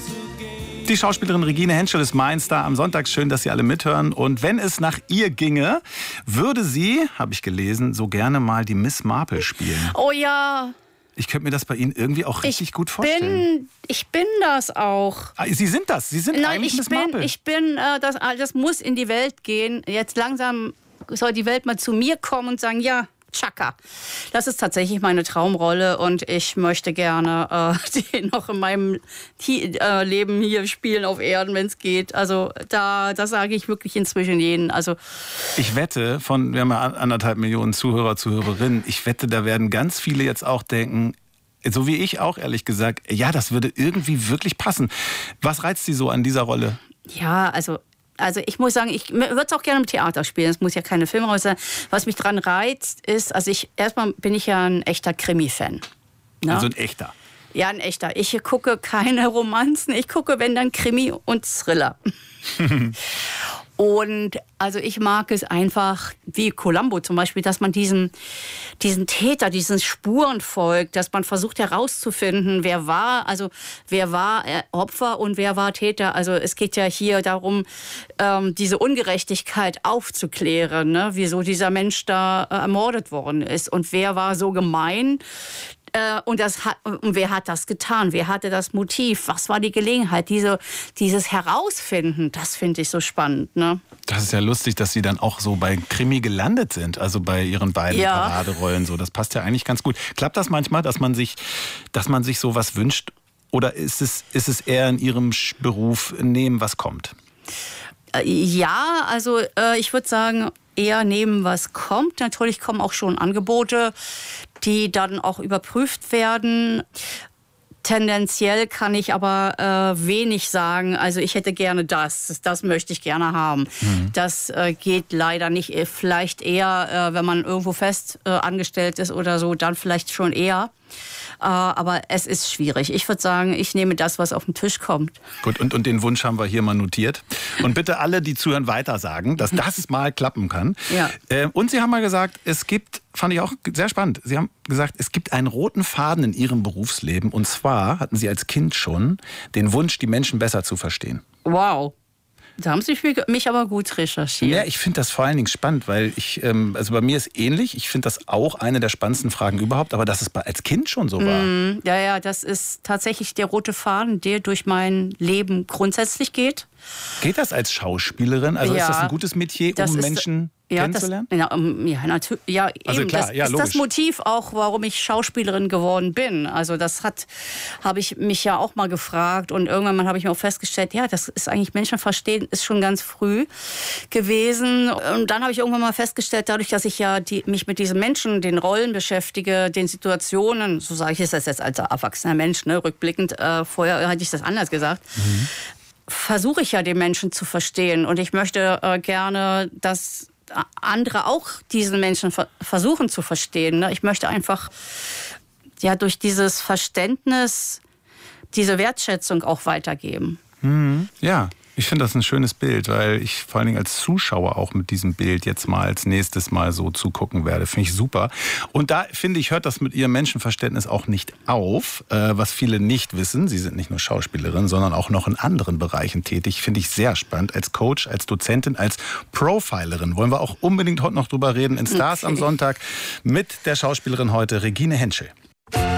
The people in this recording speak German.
Die Schauspielerin Regine Henschel ist mein Star am Sonntag. Schön, dass Sie alle mithören. Und wenn es nach ihr ginge, würde sie, habe ich gelesen, so gerne mal die Miss Marple spielen. Oh ja. Ich könnte mir das bei Ihnen irgendwie auch richtig gut vorstellen. Ich bin das auch. Sie sind das. Sie sind eigentlich Miss Marple. Ich bin, das muss in die Welt gehen. Jetzt langsam soll die Welt mal zu mir kommen und sagen, ja, Chaka. Das ist tatsächlich meine Traumrolle und ich möchte gerne die noch in meinem Leben hier spielen auf Erden, wenn es geht. Also das sage ich wirklich inzwischen jeden. Also ich wette, wir haben ja 1,5 Millionen Zuhörer, Zuhörerinnen, ich wette, da werden ganz viele jetzt auch denken, so wie ich auch ehrlich gesagt, ja, das würde irgendwie wirklich passen. Was reizt Sie so an dieser Rolle? Ja, also ich muss sagen, ich würde es auch gerne im Theater spielen. Es muss ja keine Filmrolle sein. Was mich daran reizt, ist, erstmal bin ich ja ein echter Krimi-Fan. Ne? Also ein echter? Ja, ein echter. Ich gucke keine Romanzen. Ich gucke, wenn dann Krimi und Thriller. Und also ich mag es einfach, wie Columbo zum Beispiel, dass man diesen Täter, diesen Spuren folgt, dass man versucht herauszufinden, wer war Opfer und wer war Täter. Also es geht ja hier darum, diese Ungerechtigkeit aufzuklären, ne? Wieso dieser Mensch da ermordet worden ist und wer war so gemein. Und wer hat das getan? Wer hatte das Motiv? Was war die Gelegenheit? Dieses Herausfinden, das finde ich so spannend. Ne? Das ist ja lustig, dass Sie dann auch so bei Krimi gelandet sind, also bei Ihren beiden Paraderollen. So, das passt ja eigentlich ganz gut. Klappt das manchmal, dass man sich sowas wünscht? Oder ist es eher in Ihrem Beruf nehmen, was kommt? Ja, also ich würde sagen, eher nehmen, was kommt. Natürlich kommen auch schon Angebote, die dann auch überprüft werden. Tendenziell kann ich aber wenig sagen. Also ich hätte gerne das möchte ich gerne haben. Mhm. Das geht leider nicht. Vielleicht eher, wenn man irgendwo fest angestellt ist oder so, dann vielleicht schon eher. Aber es ist schwierig. Ich würde sagen, ich nehme das, was auf den Tisch kommt. Gut, und den Wunsch haben wir hier mal notiert. Und bitte alle, die zuhören, weitersagen, dass das mal klappen kann. Ja. Und Sie haben mal gesagt, es gibt, fand ich auch sehr spannend, Sie haben gesagt, es gibt einen roten Faden in Ihrem Berufsleben. Und zwar hatten Sie als Kind schon den Wunsch, die Menschen besser zu verstehen. Wow. Da haben Sie mich aber gut recherchiert. Ja, ich finde das vor allen Dingen spannend, weil also bei mir ist ähnlich. Ich finde das auch eine der spannendsten Fragen überhaupt, aber dass es als Kind schon so war. Ja, das ist tatsächlich der rote Faden, der durch mein Leben grundsätzlich geht. Geht das als Schauspielerin? Also ist das ein gutes Metier, um Menschen kennenzulernen? Natürlich. Ja, also eben. Klar, das ist das Motiv auch, warum ich Schauspielerin geworden bin. Also das habe ich mich ja auch mal gefragt und irgendwann habe ich mir auch festgestellt, ja, das ist eigentlich Menschen verstehen, ist schon ganz früh gewesen. Und dann habe ich irgendwann mal festgestellt, dadurch, dass ich ja mich mit diesen Menschen, den Rollen beschäftige, den Situationen, so sage ich es jetzt als erwachsener Mensch, ne, rückblickend, vorher hatte ich das anders gesagt, versuche ich ja, den Menschen zu verstehen. Und ich möchte gerne, dass andere auch diesen Menschen versuchen zu verstehen. Ne? Ich möchte einfach durch dieses Verständnis diese Wertschätzung auch weitergeben. Ja. Ich finde das ein schönes Bild, weil ich vor allen Dingen als Zuschauer auch mit diesem Bild jetzt mal als nächstes Mal so zugucken werde. Finde ich super. Und da, finde ich, hört das mit Ihrem Menschenverständnis auch nicht auf, was viele nicht wissen. Sie sind nicht nur Schauspielerin, sondern auch noch in anderen Bereichen tätig. Finde ich sehr spannend. Als Coach, als Dozentin, als Profilerin. Wollen wir auch unbedingt heute noch drüber reden. In Stars am Sonntag mit der Schauspielerin heute, Regine Henschel.